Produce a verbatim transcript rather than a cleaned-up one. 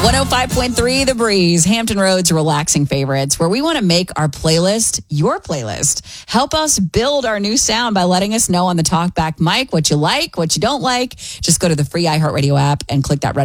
one oh five point three The Breeze, Hampton Roads relaxing favorites, where we want to make our playlist your playlist. Help us build our new sound by letting us know on the Talkback mic what you like, what you don't like. Just go to the free iHeartRadio app and click that red